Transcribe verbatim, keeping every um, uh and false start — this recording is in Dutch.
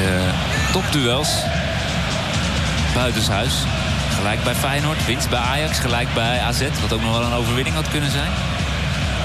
de topduels. Buitenshuis. Gelijk bij Feyenoord, winst bij Ajax, gelijk bij A Z. Wat ook nog wel een overwinning had kunnen zijn.